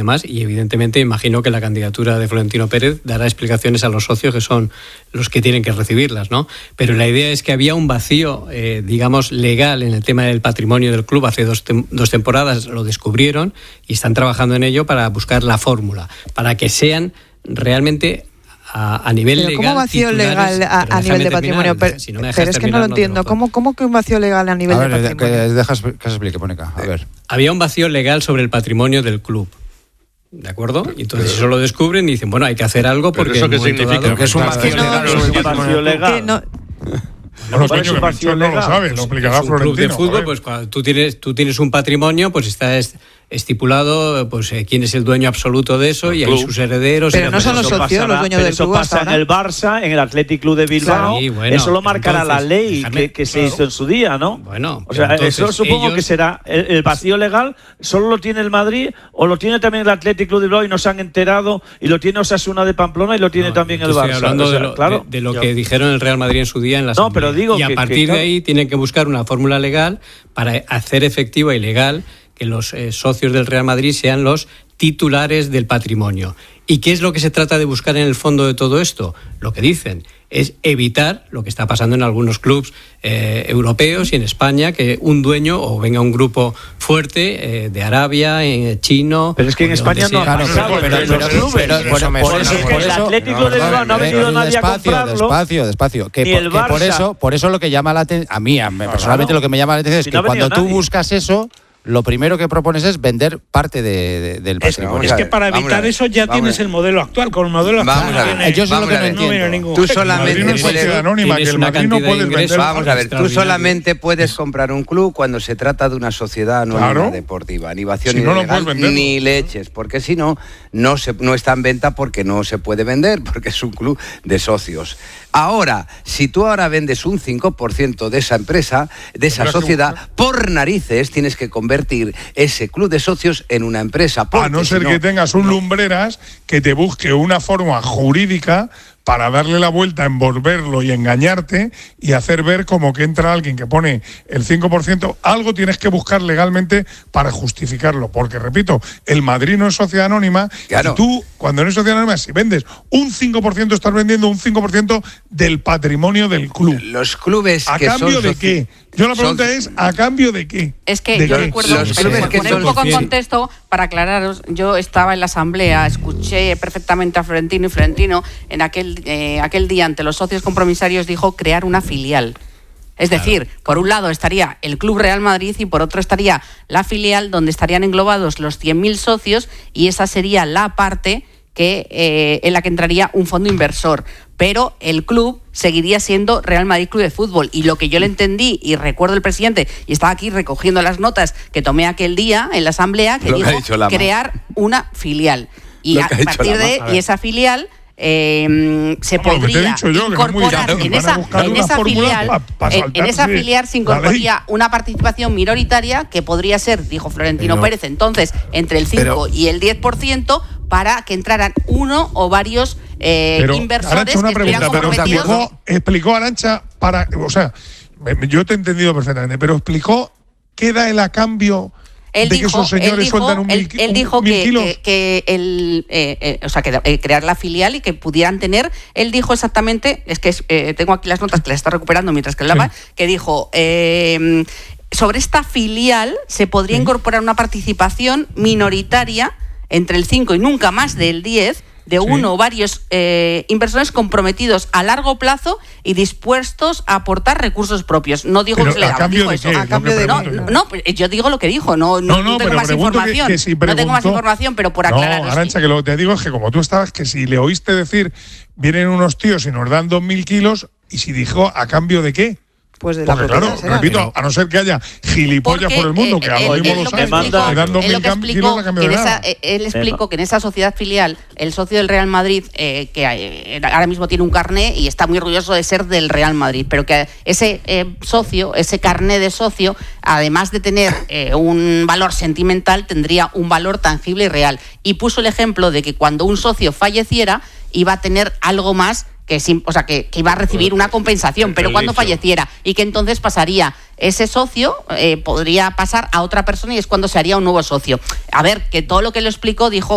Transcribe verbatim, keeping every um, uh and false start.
demás, y evidentemente imagino que la candidatura de Florentino Pérez dará explicaciones a los socios, que son los que tienen que recibirlas, ¿no? Pero la idea es que había un vacío, eh, digamos, legal en el tema del patrimonio del club. Hace dos, tem- dos temporadas lo descubrieron y están trabajando en ello para buscar la fórmula, para que sean realmente a, a nivel pero legal. ¿cómo vacío legal a, a nivel de patrimonio? Pero, si no pero es que no lo entiendo. No ¿Cómo, ¿Cómo que un vacío legal a nivel a ver, de patrimonio? Que, dejas que se explique, Mónica. A ver. Había un vacío legal sobre el patrimonio del club. ¿De acuerdo? Y entonces pero, eso lo descubren y dicen, bueno, hay que hacer algo porque... ¿Eso qué significa? Dado, que es un vacío legal. Es un vacío legal. Bueno, coño, que Melchor no lo sabe, lo explicará Florentino. Florentino. Un club de fútbol, pues cuando tú tienes, tú tienes un patrimonio, pues está estipulado pues eh, quién es el dueño absoluto de eso, el y hay sus herederos. Pero no son los socios los dueños del eso club. Eso pasa en el Barça, en el Athletic Club de Bilbao. Sí, bueno, eso lo marcará entonces, la ley déjame, que, que se claro. hizo en su día, ¿no? Bueno, o sea, entonces, eso supongo ellos... que será el, el vacío legal. ¿Solo lo tiene el Madrid o lo tiene también el Athletic Club de Bilbao y no se han enterado? Y lo tiene Osasuna de Pamplona y lo tiene no, también el Barça. Estoy hablando o sea, de lo, claro, de, de lo que dijeron el Real Madrid en su día en la No, pero digo y a que, partir que, de ahí tienen que buscar una fórmula legal para hacer efectiva y legal que los eh, socios del Real Madrid sean los titulares del patrimonio. ¿Y qué es lo que se trata de buscar en el fondo de todo esto? Lo que dicen es evitar lo que está pasando en algunos clubes eh, europeos y en España, que un dueño o venga un grupo fuerte eh, de Arabia, eh, chino... Pero es que en España no ha pasado. Pero por eso es que el Atlético de Bilbao no ha venido nadie a comprarlo. Despacio, despacio. Que, por, que por eso, por eso lo que llama la atención, a mí, a mí personalmente lo que me llama la atención es que cuando tú buscas eso, lo primero que propones es vender parte de, de, del patrimonio. Es, es que para evitar eso ya tienes el modelo actual. Con el modelo actual no viene, yo sé lo que no entiendo. No viene ningún tú solamente no puedes, anónima, que el Madrid no puedes vender. Vamos a ver, tú solamente puedes comprar un club cuando se trata de una sociedad anónima claro. deportiva. Ni vacío si ni, no legal, ni leches. Porque si no, no, se, no está en venta porque no se puede vender, porque es un club de socios. Ahora, si tú ahora vendes un cinco por ciento de esa empresa, de esa sociedad, por narices tienes que convertir ese club de socios en una empresa. A no ser si no, que tengas un no. Lumbreras que te busque una forma jurídica para darle la vuelta, envolverlo y engañarte y hacer ver como que entra alguien que pone el cinco por ciento. Algo tienes que buscar legalmente para justificarlo. Porque, repito, el Madrid no es sociedad anónima. Claro. Y tú, cuando no es sociedad anónima, si vendes un cinco por ciento, estás vendiendo un cinco por ciento del patrimonio del club. Los clubes ¿A que cambio son de soci- qué? Yo la pregunta son... es, ¿a cambio de qué? Es que ¿De yo qué? recuerdo, los clubes por que poner son un poco en soci- contexto, para aclararos, yo estaba en la asamblea, escuché perfectamente a Florentino y Florentino en aquel, eh, aquel día ante los socios compromisarios dijo crear una filial. Es decir, claro. por un lado estaría el Club Real Madrid y por otro estaría la filial donde estarían englobados los cien mil socios y esa sería la parte que eh, en la que entraría un fondo inversor, pero el club seguiría siendo Real Madrid Club de Fútbol. Y lo que yo le entendí, y recuerdo el presidente, y estaba aquí recogiendo las notas que tomé aquel día en la asamblea, que lo dijo que crear una filial. Y a partir de y esa filial eh, se Vamos, podría yo, incorporar en esa, en esa filial pa, pa en, en esa filial se incorporaría una participación minoritaria que podría ser, dijo Florentino pero, Pérez, entonces entre el cinco y el diez por ciento para que entraran uno o varios eh, pero, inversores Arantxa, una que pregunta, estuvieran comprometidos. Pero explicó, explicó Arantxa para, o sea, yo te he entendido perfectamente, pero explicó qué da el a cambio. Él de dijo, que esos señores él dijo, sueltan un él, mil, él un, dijo mil que, kilos. que, que el, eh, eh, o sea, que eh, crear la filial y que pudieran tener. Él dijo exactamente, es que eh, tengo aquí las notas que las está recuperando mientras que hablaba, sí. que dijo eh, sobre esta filial se podría sí. incorporar una participación minoritaria entre el cinco y nunca más del diez de sí. uno o varios eh, inversores comprometidos a largo plazo y dispuestos a aportar recursos propios. No digo pero que se le ¿a cambio dijo de eso. qué? A cambio de no, no, no, yo digo lo que dijo, no, no, no, no, no tengo más información. Que, que si no tengo más información, pero por aclarar. No, Arantxa, que lo que te digo es que como tú estabas, que si le oíste decir, vienen unos tíos y nos dan dos mil kilos, y si dijo, ¿a cambio de qué? Pues de la Porque claro, será. repito, a no ser que haya gilipollas Porque, por el mundo, eh, que a él, lo mismo él, lo saben, le dan dos mil kilos a cambio de nada. Esa, él explicó que en esa sociedad filial, el socio del Real Madrid, eh, que eh, ahora mismo tiene un carné y está muy orgulloso de ser del Real Madrid, pero que ese eh, socio, ese carné de socio, además de tener eh, un valor sentimental, tendría un valor tangible y real. Y puso el ejemplo de que cuando un socio falleciera, iba a tener algo más que, o sea, que, que iba a recibir una compensación, pero cuando falleciera, y que entonces pasaría ese socio, eh, podría pasar a otra persona y es cuando se haría un nuevo socio. A ver, que todo lo que lo explicó dijo